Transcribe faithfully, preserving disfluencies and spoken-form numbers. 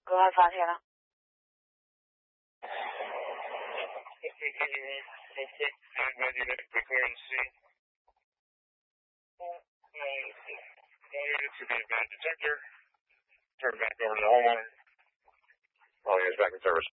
Go ahead, Fontana. To the event detector. Turn back over to the homeowner. Oh, he is back in service.